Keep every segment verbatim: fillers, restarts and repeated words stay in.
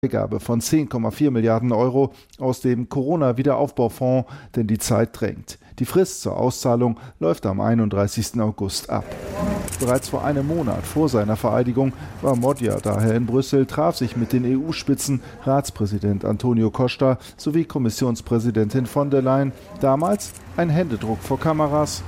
Freigabe von zehn Komma vier Milliarden Euro aus dem Corona-Wiederaufbaufonds, denn die Zeit drängt. Die Frist zur Auszahlung läuft am einunddreißigsten August ab. Bereits vor einem Monat vor seiner Vereidigung war Modiar daher in Brüssel, traf sich mit den E U-Spitzen, Ratspräsident Antonio Costa sowie Kommissionspräsidentin von der Leyen. Damals ein Händedruck vor Kameras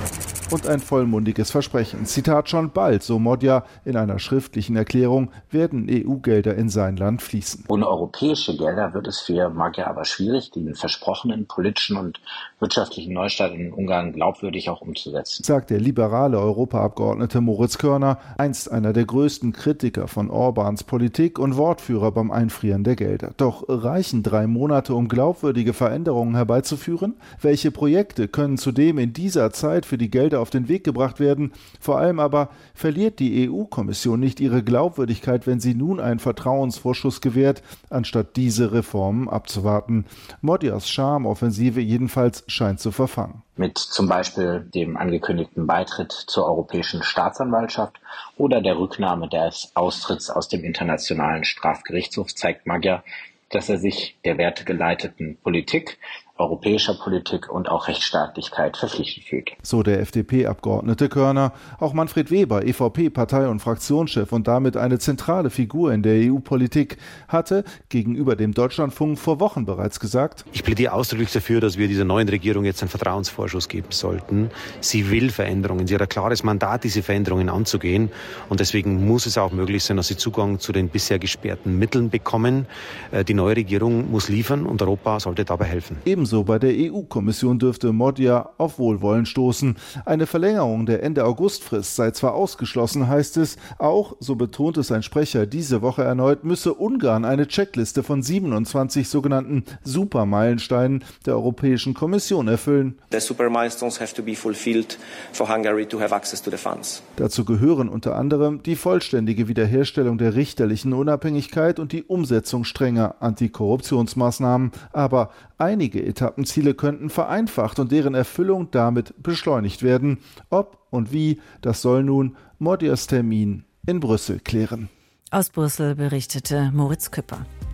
und ein vollmundiges Versprechen. Zitat: Schon bald, so Modiar in einer schriftlichen Erklärung, werden E U-Gelder in sein Land fließen. Ohne europäische Gelder wird es für Magyar aber schwierig, den versprochenen politischen und wirtschaftlichen Neustart in Ungarn glaubwürdig auch umzusetzen, sagt der liberale Europaabgeordnete Moritz Körner, einst einer der größten Kritiker von Orbáns Politik und Wortführer beim Einfrieren der Gelder. Doch reichen drei Monate, um glaubwürdige Veränderungen herbeizuführen? Welche Projekte können zudem in dieser Zeit für die Gelder auf den Weg gebracht werden? Vor allem aber, verliert die E U-Kommission nicht ihre Glaubwürdigkeit, wenn sie nun einen Vertrauensvorschuss gewährt, anstatt diese Reformen abzuwarten? Modiars Charmeoffensive jedenfalls scheint zu verfangen. Mit zum Beispiel dem angekündigten Beitritt zur Europäischen Staatsanwaltschaft oder der Rücknahme des Austritts aus dem Internationalen Strafgerichtshof zeigt Magyar, dass er sich der wertegeleiteten Politik, europäischer Politik und auch Rechtsstaatlichkeit verpflichtet fühlt. So der F D P-Abgeordnete Körner. Auch Manfred Weber, E V P-Partei- und Fraktionschef und damit eine zentrale Figur in der E U-Politik, hatte gegenüber dem Deutschlandfunk vor Wochen bereits gesagt: Ich plädiere ausdrücklich dafür, dass wir dieser neuen Regierung jetzt einen Vertrauensvorschuss geben sollten. Sie will Veränderungen. Sie hat ein klares Mandat, diese Veränderungen anzugehen. Und deswegen muss es auch möglich sein, dass sie Zugang zu den bisher gesperrten Mitteln bekommen. Die neue Regierung muss liefern und Europa sollte dabei helfen. Ebenso bei der E U-Kommission dürfte Modiar auf Wohlwollen stoßen. Eine Verlängerung der Ende-August-Frist sei zwar ausgeschlossen, heißt es, auch, so betonte sein Sprecher diese Woche erneut, müsse Ungarn eine Checkliste von siebenundzwanzig sogenannten Supermeilensteinen der Europäischen Kommission erfüllen. The super milestones have to be fulfilled for Hungary to have access to the funds. Dazu gehören unter anderem die vollständige Wiederherstellung der richterlichen Unabhängigkeit und die Umsetzung strenger Antikorruptionsmaßnahmen. Aber einige Etappenziele könnten vereinfacht und deren Erfüllung damit beschleunigt werden. Ob und wie, das soll nun Modiars Termin in Brüssel klären. Aus Brüssel berichtete Moritz Küpper.